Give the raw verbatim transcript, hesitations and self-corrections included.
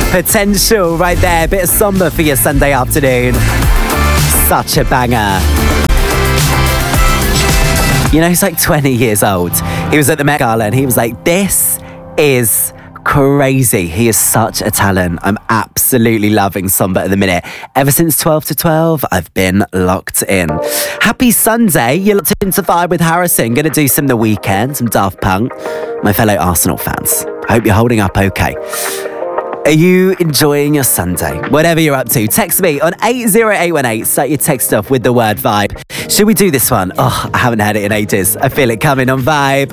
Potential right there. Bit of Somber for your Sunday afternoon. Such a banger. You know, he's like twenty years old. He was at the Met Gala and he was like, this is crazy. He is such a talent. I'm absolutely loving Somber at the minute. Ever since twelve to twelve, I've been locked in. Happy Sunday. You're locked into Vibe with Harrison. Gonna do some The Weeknd, some Daft Punk. My fellow Arsenal fans, I hope you're holding up okay. Are you enjoying your Sunday? Whatever you're up to, text me on eight zero eight one eight. Start your text off with the word Vibe. Should we do this one? Oh, I haven't had it in ages. I feel it coming on Vibe.